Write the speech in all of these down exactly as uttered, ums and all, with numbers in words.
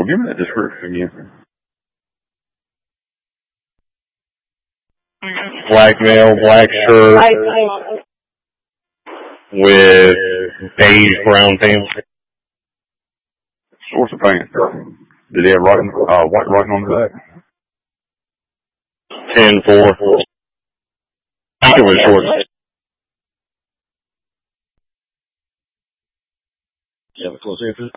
Well, give me that description again. Black male, black shirt, with beige brown pants. Source of pants. Did he have writing, uh, white writing on the back? ten four. I think it was short. You have a close answer?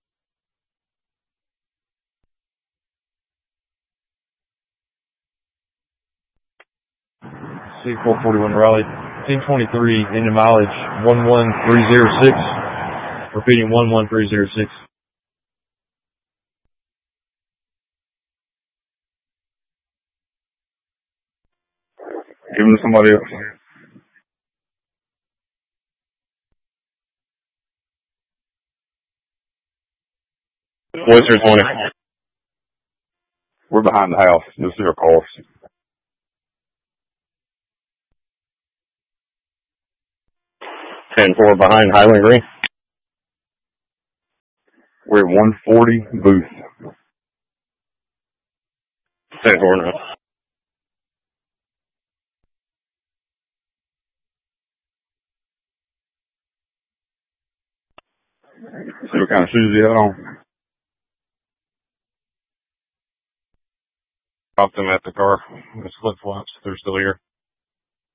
C four forty-one Raleigh, ten twenty-three, engine mileage one one three zero six. Repeating one one three zero six. Give him to somebody else. What's your twenty? We're behind the house. You'll see our cars. ten four behind Highland Green. We're at one forty Booth. ten four now. See what kind of shoes he had on. Dropped them at the car. It's flip flops. They're still here.